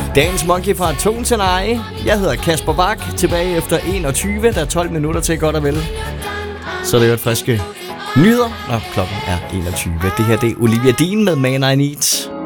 Dance Monkey fra Tone Tanai. Jeg hedder Kasper Bak, tilbage efter 21, der er 12 minutter til godt og vel. Så er det jo et friske nyheder, når klokken er 21. Det her det er Olivia Dean med Man I Need.